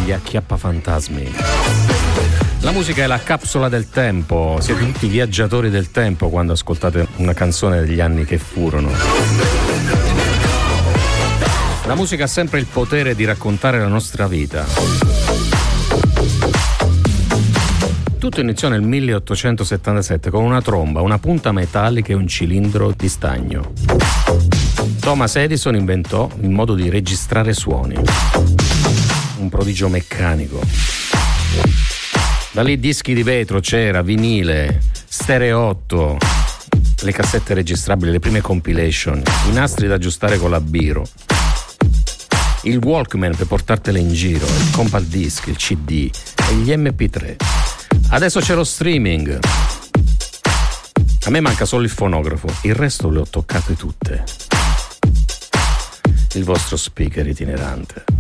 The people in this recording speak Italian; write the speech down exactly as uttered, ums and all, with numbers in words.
gli acchiappafantasmi. La musica è la capsula del tempo, siete tutti viaggiatori del tempo quando ascoltate una canzone degli anni che furono. La musica ha sempre il potere di raccontare la nostra vita. Tutto iniziò nel milleottocentosettantasette con una tromba, una punta metallica e un cilindro di stagno. Thomas Edison inventò il modo di registrare suoni. Un prodigio meccanico. Da lì dischi di vetro, cera, vinile, stereotto, le cassette registrabili, le prime compilation, i nastri da aggiustare con la biro, il Walkman per portartele in giro, il compact disc, il C D e gli M P tre. Adesso c'è lo streaming. A me manca solo il fonografo, il resto le ho toccate tutte. Il vostro speaker itinerante.